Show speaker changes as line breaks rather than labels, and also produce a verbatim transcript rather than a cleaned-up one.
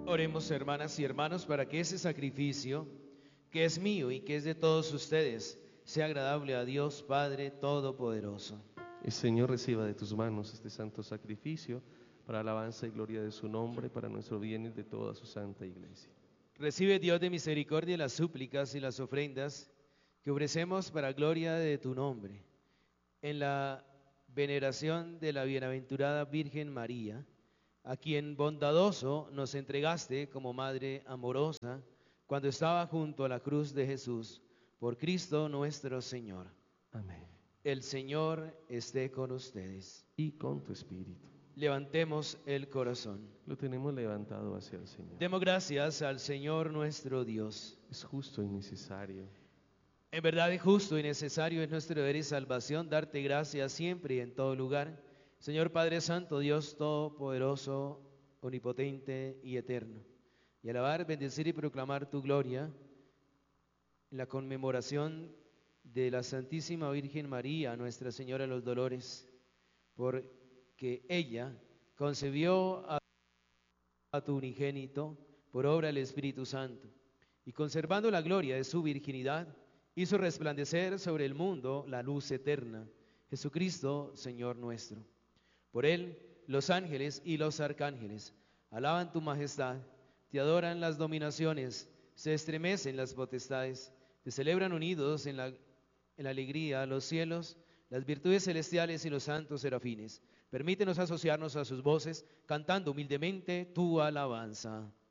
Oremos, hermanas y hermanos, para que ese sacrificio, que es mío y que es de todos ustedes, sea agradable a Dios Padre Todopoderoso.
El Señor reciba de tus manos este santo sacrificio para alabanza y gloria de su nombre, para nuestro bien y de toda su santa iglesia.
Recibe, Dios de misericordia, las súplicas y las ofrendas que ofrecemos para gloria de tu nombre, en la veneración de la bienaventurada Virgen María, a quien bondadoso nos entregaste como Madre amorosa cuando estaba junto a la cruz de Jesús, por Cristo nuestro Señor.
Amén.
El Señor esté con ustedes.
Y con tu espíritu.
Levantemos el corazón.
Lo tenemos levantado hacia el Señor.
Demos gracias al Señor nuestro Dios.
Es justo y necesario.
En verdad es justo y necesario, es nuestro deber y salvación darte gracias siempre y en todo lugar, Señor Padre Santo, Dios Todopoderoso, Omnipotente y Eterno, y alabar, bendecir y proclamar tu gloria en la conmemoración de la Santísima Virgen María, Nuestra Señora de los Dolores, porque ella concebió a, a tu unigénito por obra del Espíritu Santo, y conservando la gloria de su virginidad, hizo resplandecer sobre el mundo la luz eterna, Jesucristo, Señor nuestro. Por él, los ángeles y los arcángeles alaban tu majestad, te adoran las dominaciones, se estremecen las potestades, te celebran unidos en la, en la alegría los cielos, las virtudes celestiales y los santos serafines. Permítenos asociarnos a sus voces, cantando humildemente tu alabanza.